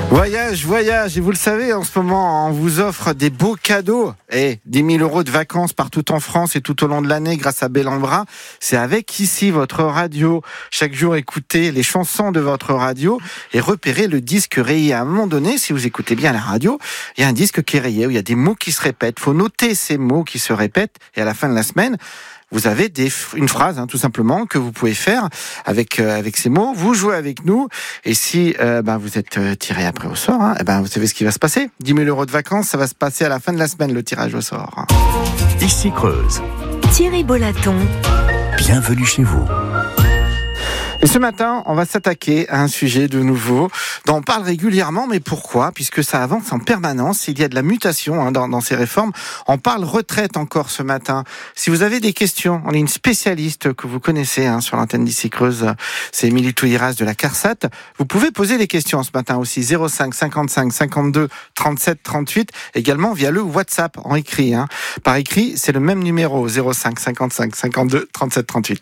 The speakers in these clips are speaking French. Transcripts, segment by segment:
Voyage, et vous le savez, en ce moment, on vous offre des beaux cadeaux. 10 000 € de vacances partout en France et tout au long de l'année grâce à Bellambra. C'est avec ici votre radio. Chaque jour, écoutez les chansons de votre radio et repérez le disque rayé. À un moment donné, si vous écoutez bien la radio, il y a un disque qui est rayé où il y a des mots qui se répètent. Il faut noter ces mots qui se répètent et à la fin de la semaine, vous avez une phrase, tout simplement, que vous pouvez faire avec ces mots. Vous jouez avec nous. Et si vous êtes tiré après au sort, vous savez ce qui va se passer. 10 000 € de vacances, ça va se passer à la fin de la semaine, le tirage au sort. Ici Creuse. Thierry Bolaton. Bienvenue chez vous. Et ce matin, on va s'attaquer à un sujet de nouveau dont on parle régulièrement, mais pourquoi ? Puisque ça avance en permanence, il y a de la mutation dans ces réformes. On parle retraite encore ce matin. Si vous avez des questions, on est une spécialiste que vous connaissez sur l'antenne d'Ici Creuse, c'est Émilie Touiras de la CARSAT. Vous pouvez poser des questions ce matin aussi, 05 55 52 37 38, également via le WhatsApp en écrit. Par écrit, c'est le même numéro, 05 55 52 37 38.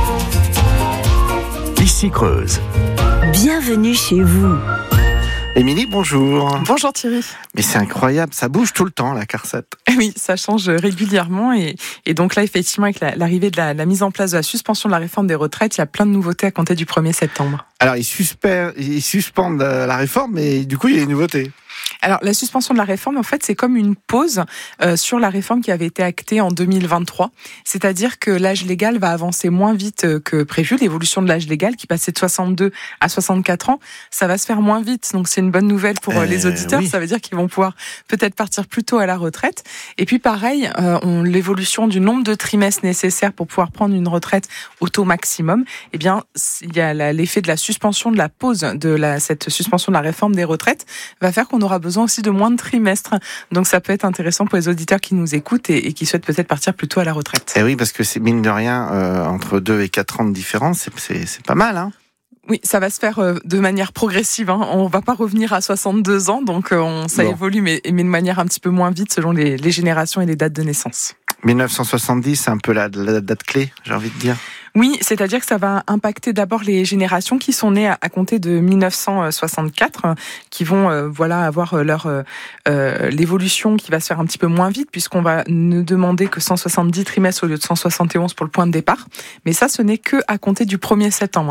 Ici Creuse. Bienvenue chez vous. Émilie, bonjour. Bonjour Thierry. Mais c'est incroyable, ça bouge tout le temps la CARSAT. Oui, ça change régulièrement et donc là effectivement avec l'arrivée de la mise en place de la suspension de la réforme des retraites, il y a plein de nouveautés à compter du 1er septembre. Alors ils suspendent la réforme, mais du coup il y a des nouveautés. Alors, la suspension de la réforme, en fait, c'est comme une pause sur la réforme qui avait été actée en 2023. C'est-à-dire que l'âge légal va avancer moins vite que prévu. L'évolution de l'âge légal, qui passait de 62 à 64 ans, ça va se faire moins vite. Donc, c'est une bonne nouvelle pour les auditeurs. Oui. Ça veut dire qu'ils vont pouvoir peut-être partir plus tôt à la retraite. Et puis, pareil, l'évolution du nombre de trimestres nécessaires pour pouvoir prendre une retraite au taux maximum. Eh bien, il y a l'effet de la suspension de la pause cette suspension de la réforme des retraites va faire qu'on aura besoin aussi de moins de trimestres. Donc ça peut être intéressant pour les auditeurs qui nous écoutent et qui souhaitent peut-être partir plus tôt à la retraite. Et oui, parce que c'est mine de rien, entre 2 et 4 ans de différence, c'est pas mal. Oui, ça va se faire de manière progressive. On va pas revenir à 62 ans, donc ça évolue, mais de manière un petit peu moins vite selon les générations et les dates de naissance. 1970, c'est un peu la date clé, j'ai envie de dire. Oui, c'est-à-dire que ça va impacter d'abord les générations qui sont nées à compter de 1964, qui vont avoir l'évolution qui va se faire un petit peu moins vite, puisqu'on va ne demander que 170 trimestres au lieu de 171 pour le point de départ. Mais ça, ce n'est que à compter du 1er septembre.